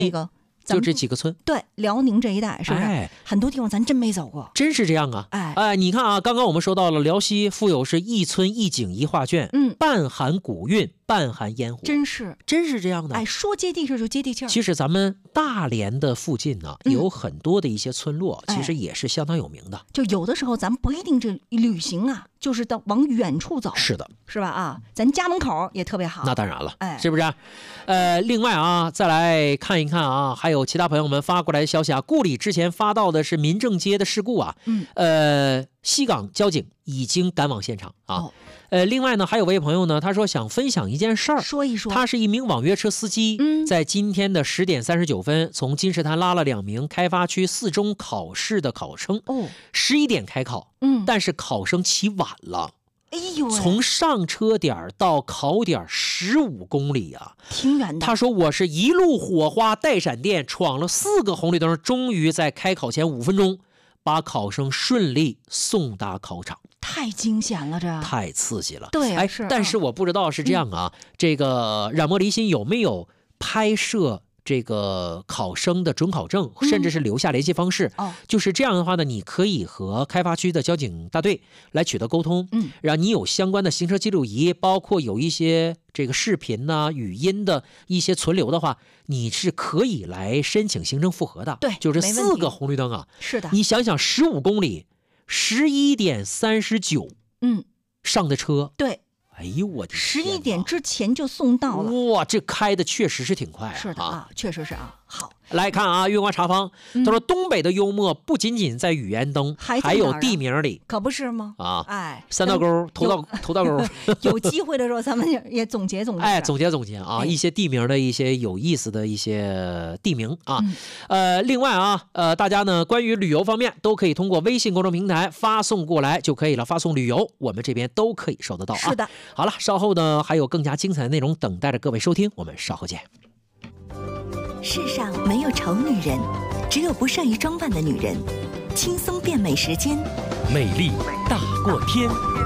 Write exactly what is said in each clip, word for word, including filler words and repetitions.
那个。 就这几个村， 对，辽宁这一带是不是、哎、很多地方咱真没走过？ 真是这样啊！ 哎哎，你看啊，刚刚我们说到了辽西富有是一村一景一画卷， 嗯， 半含古韵，半含烟火， 真是真是这样的。 哎，说接地气就接地气。 其实咱们大连的附近呢， 嗯、 有很多的一些村落，其实也是相当有名的。 哎、就有的时候咱们不一定这旅行啊，就是到往远处走。 是的， 是吧？啊，咱家门口也特别好。 那当然了， 哎， 是不是？呃，另外啊，再来看一看啊，还有其他朋友们发过来的消息啊，故里之前发到的是民政街的事故啊， 嗯， 呃，西港交警已经赶往现场啊。 哦、 呃，另外呢，还有位朋友呢，他说想分享一件事儿， 说一说。 他是一名网约车司机， 嗯， 在今天的十点三十九分，从金石滩拉了两名开发区四中考试的考生， 哦， 十一点开考， 嗯， 但是考生起晚了。 哎呦， 从上车点到考点十五公里啊， 挺远的。 他说我是一路火花带闪电，闯了四个红绿灯，终于在开考前五分钟把考生顺利送达考场。 太惊险了，这太刺激了。 对、啊， 哎， 是。 但是我不知道是这样啊，嗯、这个冉墨离心有没有拍摄这个考生的准考证，甚至是留下联系方式、 嗯、哦， 就是这样的话呢，你可以和开发区的交警大队来取得沟通， 嗯， 然后你有相关的行车记录仪，包括有一些这个视频呐、啊、语音的一些存留的话，你是可以来申请行政复核的。 对， 就是四个红绿灯啊， 是的， 你想想十五公里，十一点三十九， 嗯， 上的车， 对。 哎呦我的天， 十一点之前就送到了。 哇，这开的确实是挺快、啊。 是的啊，确实是啊。好， 来看啊，月光茶坊，他说、嗯、东北的幽默不仅仅在语言灯， 还, 还有地名里， 可不是吗？ 啊， 哎， 三道沟、头道、头道沟， 有机会的时候咱们也总结总结， 哎，总结总结啊，哎、一些地名的一些有意思的一些地名啊。嗯、呃，另外啊，呃，大家呢关于旅游方面都可以通过微信公众平台发送过来就可以了，发送旅游，我们这边都可以收得到啊。 是的。 好了，稍后呢还有更加精彩的内容等待着各位收听，我们稍后见。 世上没有丑女人，只有不善于装扮的女人。轻松变美时间， 美丽大过天。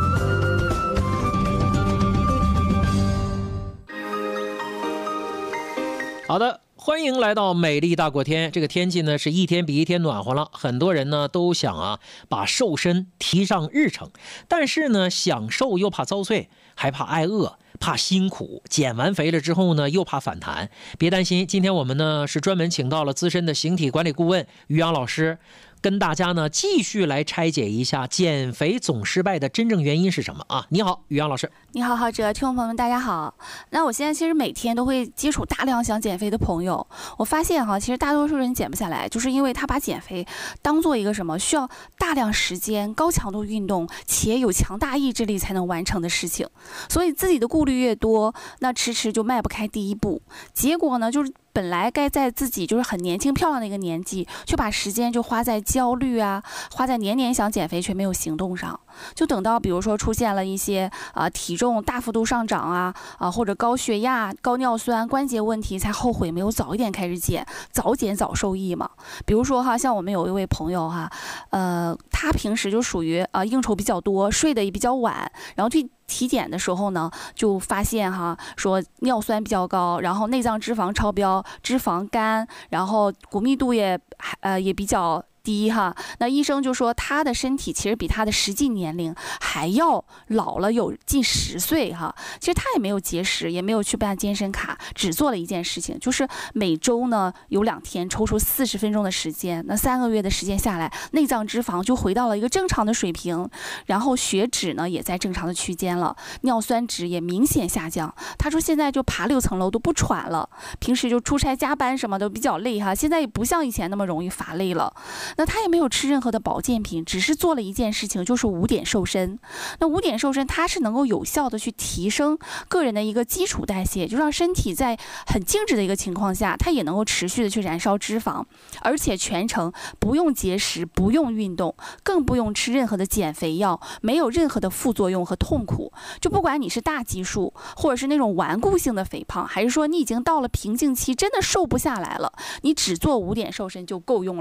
好的，欢迎来到美丽大过天。这个天气呢是一天比一天暖和了，很多人呢都想啊把瘦身提上日程，但是呢想瘦又怕遭罪，还怕挨饿，怕辛苦，减完肥了之后呢又怕反弹。别担心，今天我们呢是专门请到了资深的形体管理顾问于洋老师，跟大家呢继续来拆解一下减肥总失败的真正原因是什么啊？你好，于洋老师。 你好，浩哲，听众朋友们，大家好。那我现在其实每天都会接触大量想减肥的朋友，我发现哈，其实大多数人减不下来，就是因为他把减肥当做一个什么需要大量时间、高强度运动且有强大意志力才能完成的事情，所以自己的顾虑越多，那迟迟就迈不开第一步。结果呢，就是本来该在自己就是很年轻漂亮的一个年纪，却把时间就花在焦虑啊，花在年年想减肥却没有行动上，就等到比如说出现了一些啊、呃、体重大幅度上涨啊啊、呃、或者高血压、高尿酸、关节问题，才后悔没有早一点开始减，早减早受益嘛。比如说哈，像我们有一位朋友哈，呃，他平时就属于啊、呃、应酬比较多，睡得也比较晚，然后去体检的时候呢，就发现哈，说尿酸比较高，然后内脏脂肪超标，脂肪肝，然后骨密度也呃也比较低哈。那医生就说他的身体其实比他的实际年龄还要老了有近十岁哈。其实他也没有节食，也没有去办健身卡，只做了一件事情，就是每周呢有两天抽出四十分钟的时间，那三个月的时间下来，内脏脂肪就回到了一个正常的水平，然后血脂呢也在正常的区间了，尿酸值也明显下降。他说现在就爬六层楼都不喘了，平时就出差加班什么都比较累哈，现在也不像以前那么容易乏累了。那他也没有吃任何的保健品，只是做了一件事情，就是五点瘦身。那五点瘦身它是能够有效的去提升个人的一个基础代谢，就让身体在很静止的一个情况下，它也能够持续的去燃烧脂肪，而且全程不用节食，不用运动，更不用吃任何的减肥药，没有任何的副作用和痛苦。就不管你是大基数，或者是那种顽固性的肥胖，还是说你已经到了瓶颈期，真的瘦不下来了，你只做五点瘦身就够用了。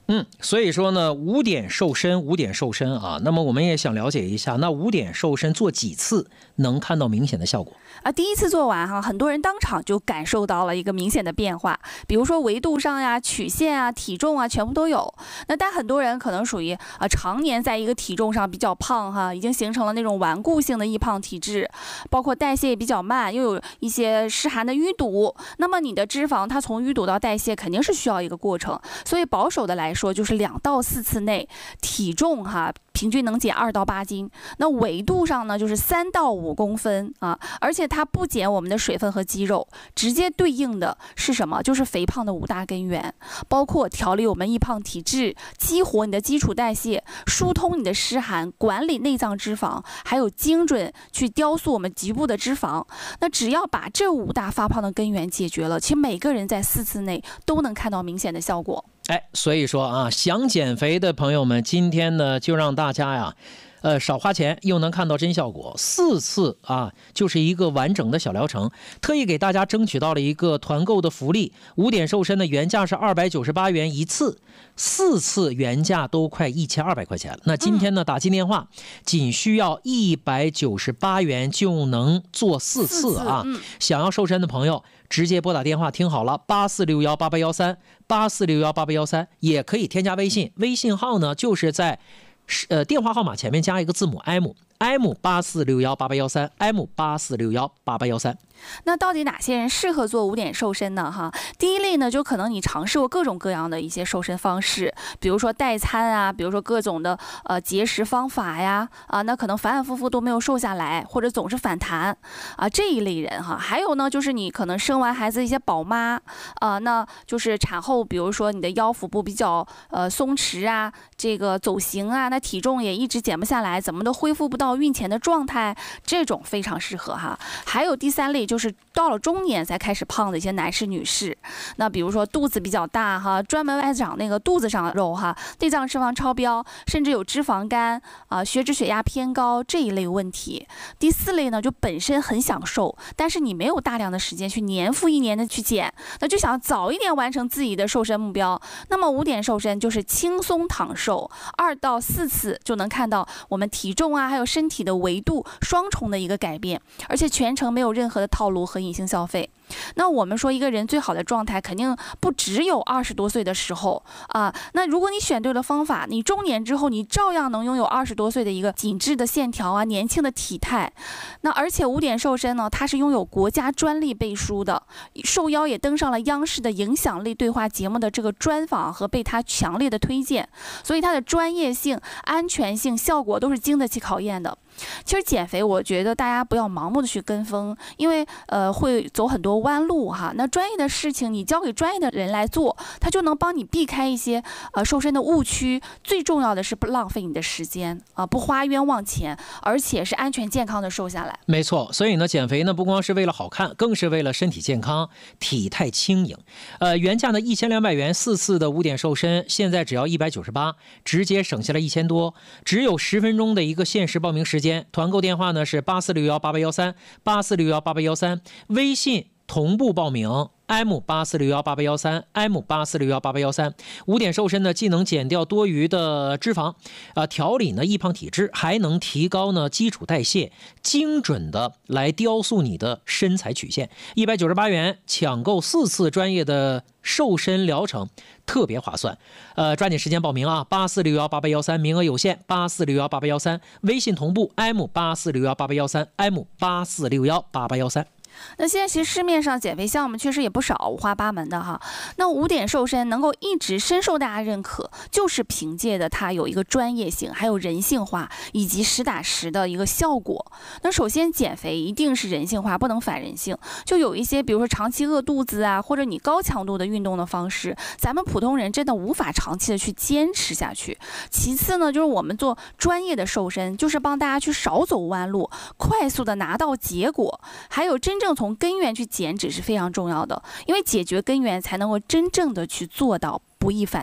嗯，所以说呢，五点瘦身，五点瘦身啊。那么我们也想了解一下，那五点瘦身做几次能看到明显的效果？ 啊，第一次做完哈，很多人当场就感受到了一个明显的变化，比如说维度上呀、曲线啊、体重啊，全部都有。那但很多人可能属于啊常年在一个体重上比较胖哈，已经形成了那种顽固性的易胖体质，包括代谢也比较慢，又有一些湿寒的淤堵。那么你的脂肪它从淤堵到代谢肯定是需要一个过程，所以保守的来说就是两到四次内，体重哈平均能减二到八斤。那纬度上呢就是三到五公分啊，而且它不减我们的水分和肌肉，直接对应的是什么？就是肥胖的五大根源，包括调理我们易胖体质，激活你的基础代谢，疏通你的湿寒，管理内脏脂肪，还有精准去雕塑我们局部的脂肪。那只要把这五大发胖的根源解决了，其实每个人在四次内都能看到明显的效果。 哎，所以说啊，想减肥的朋友们，今天呢就让大家呀，呃，少花钱又能看到真效果。四次啊，就是一个完整的小疗程，特意给大家争取到了一个团购的福利。五点瘦身的原价是二百九十八元一次，四次原价都快一千二百块钱了。那今天呢，打进电话，仅需要一百九十八元就能做四次啊。 嗯、 想要瘦身的朋友，直接拨打电话，听好了，八四六幺八八幺三，八四六幺八八幺三，也可以添加微信，微信号呢就是在呃电话号码前面加一个字母 M M 八四六幺八八幺三 M 八四六幺八八幺三。 那到底哪些人适合做五点瘦身呢？哈，第一类呢，就可能你尝试过各种各样的一些瘦身方式，比如说代餐啊，比如说各种的呃节食方法呀，啊，那可能反反复复都没有瘦下来，或者总是反弹啊，这一类人哈。还有呢，就是你可能生完孩子一些宝妈啊，那就是产后，比如说你的腰腹部比较呃松弛啊，这个走形啊，那体重也一直减不下来，怎么都恢复不到孕前的状态，这种非常适合哈。还有第三类。就是到了中年才开始胖的一些男士女士，那比如说肚子比较大哈，专门爱长那个肚子上的肉哈，内脏脂肪超标，甚至有脂肪肝啊、血脂血压偏高这一类问题。第四类呢，就本身很想瘦，但是你没有大量的时间去年复一年的去减，那就想早一点完成自己的瘦身目标。那么五点瘦身就是轻松躺瘦，二到四次就能看到我们体重啊，还有身体的维度双重的一个改变，而且全程没有任何的套路和隐性消费。那我们说一个人最好的状态肯定不只有二十多岁的时候啊，那如果你选对了方法，你中年之后你照样能拥有二十多岁的一个紧致的线条啊，年轻的体态。那而且五点瘦身呢，它是拥有国家专利背书的，受邀也登上了央视的影响力对话节目的这个专访和被他强烈的推荐，所以它的专业性、安全性、效果都是经得起考验的。其实减肥，我觉得大家不要盲目的去跟风，因为呃会走很多弯路哈。那专业的事情你交给专业的人来做，他就能帮你避开一些呃瘦身的误区。最重要的是不浪费你的时间啊、呃，不花冤枉钱，而且是安全健康的瘦下来。 没错，所以呢，减肥呢不光是为了好看，更是为了身体健康、体态轻盈。呃，原价呢一千两百元四次的五点瘦身，现在只要一百九十八，直接省下来一千多，只有十分钟的一个限时报名时间。团购电话呢是八四六幺八八幺三八四六幺八八幺三，微信同步报名 M 八四六幺八八幺三 M 八四六幺八八幺三。五点瘦身呢，既能减掉多余的脂肪，啊，调理呢易胖体质，还能提高呢基础代谢，精准的来雕塑你的身材曲线。一百九十八元抢购四次专业的瘦身疗程，特别划算。呃，抓紧时间报名啊！八四六幺八八幺三，名额有限，八四六幺八八幺三，微信同步 M 八四六幺八八幺三 M 八四六幺八八幺三。 那现在其实市面上减肥项目确实也不少，五花八门的哈。那五点瘦身能够一直深受大家认可，就是凭借的它有一个专业性，还有人性化，以及实打实的一个效果。那首先减肥一定是人性化，不能反人性。就有一些比如说长期饿肚子啊，或者你高强度的运动的方式，咱们普通人真的无法长期的去坚持下去。其次呢，就是我们做专业的瘦身，就是帮大家去少走弯路，快速的拿到结果，还有真正从根源去减脂是非常重要的，因为解决根源才能够真正的去做到不易反弹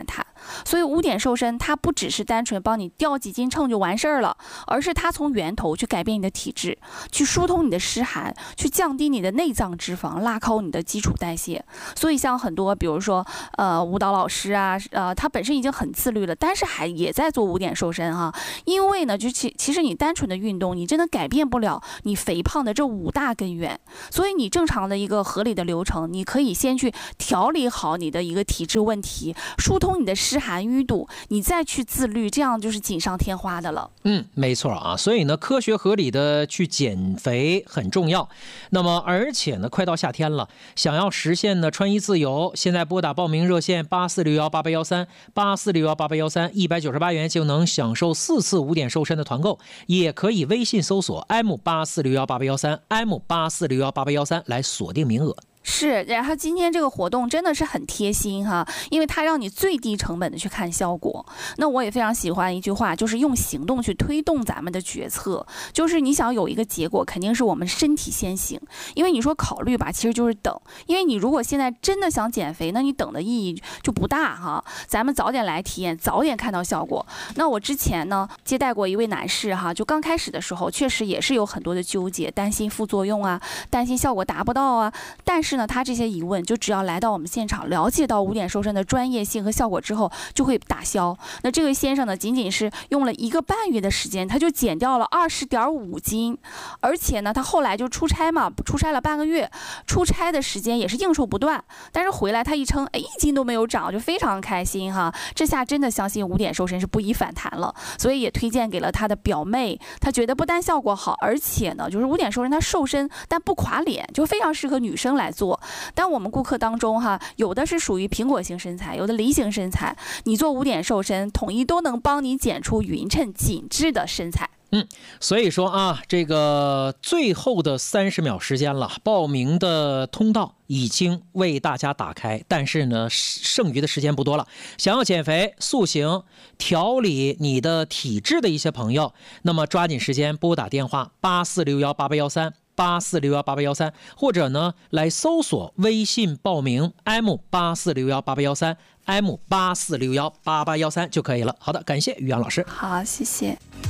所以五点瘦身它不只是单纯帮你掉几斤秤就完事儿了，而是它从源头去改变你的体质，去疏通你的湿寒，去降低你的内脏脂肪，拉高你的基础代谢。所以像很多比如说呃舞蹈老师啊，呃他本身已经很自律了，但是还也在做五点瘦身哈。因为呢就其其实你单纯的运动，你真的改变不了你肥胖的这五大根源。所以你正常的一个合理的流程，你可以先去调理好你的一个体质问题，疏通你的湿寒淤堵，你再去自律，这样就是锦上添花的了。 嗯，没错啊。所以呢，科学合理的去减肥很重要。那么，而且呢，快到夏天了，想要实现呢穿衣自由，现在拨打报名热线八四六幺八八幺三八四六幺八八幺三，一百九十八元就能享受四次五点瘦身的团购，也可以微信搜索 M 八四六幺八八幺三 M 八四六幺八八幺三来锁定名额。 是，然后今天这个活动真的是很贴心哈，因为它让你最低成本的去看效果。那我也非常喜欢一句话，就是用行动去推动咱们的决策。就是你想有一个结果，肯定是我们身体先行。因为你说考虑吧，其实就是等。因为你如果现在真的想减肥，那你等的意义就不大哈。咱们早点来体验，早点看到效果。那我之前呢接待过一位男士哈，就刚开始的时候确实也是有很多的纠结，担心副作用啊，担心效果达不到啊，但是呢他这些疑问就只要来到我们现场，了解到五点瘦身的专业性和效果之后就会打消。那这位先生呢仅仅是用了一个半月的时间，他就减掉了二十点五斤，而且呢他后来就出差嘛，出差了半个月，出差的时间也是应酬不断，但是回来他一称，哎，一斤都没有长，就非常开心哈。这下真的相信五点瘦身是不宜反弹了，所以也推荐给了他的表妹。他觉得不但效果好，而且呢就是五点瘦身它瘦身但不垮脸，就非常适合女生来做。但我们顾客当中哈，有的是属于苹果型身材，有的梨形身材，你做五点瘦身统一都能帮你减出匀称紧致的身材。 嗯，所以说啊，这个最后的三十秒时间了，报名的通道已经为大家打开，但是呢，剩余的时间不多了。想要减肥、塑形、调理你的体质的一些朋友，那么抓紧时间拨打电话八四六幺八八幺三。八四六幺八八幺三，或者呢来搜索微信报名 M 八四六幺八八幺三 M 八四六幺八八幺三就可以了。好的，感谢于洋老师。 好，谢谢。